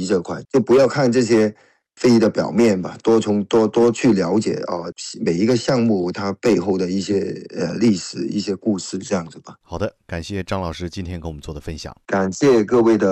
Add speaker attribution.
Speaker 1: 这块，就不要看这些非遗的表面吧，多去了解每一个项目它背后的一些历史、一些故事这样子吧。
Speaker 2: 好的，感谢张老师今天跟我们做的分享。
Speaker 1: 感谢各位的